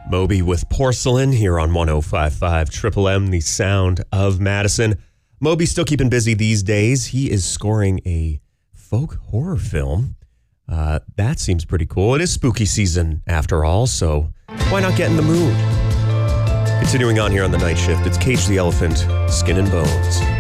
Moby with Porcelain here on 105.5 Triple M, the sound of Madison. Moby's still keeping busy these days. He is scoring a folk horror film. That seems pretty cool. It is spooky season after all, so why not get in the mood? Continuing on here on the night shift, it's Cage the Elephant, Skin and Bones.